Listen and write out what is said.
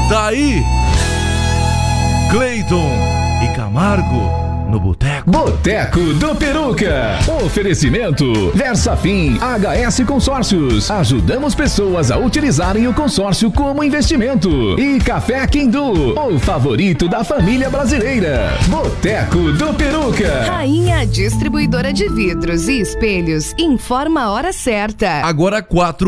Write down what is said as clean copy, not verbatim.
Tá aí Cleiton e Camargo no Boteco. Boteco do Peruca. Oferecimento Versafin HS Consórcios. Ajudamos pessoas a utilizarem o consórcio como investimento. E Café Quindu, o favorito da família brasileira. Boteco do Peruca. Rainha Distribuidora de Vidros e Espelhos informa a hora certa. Agora 4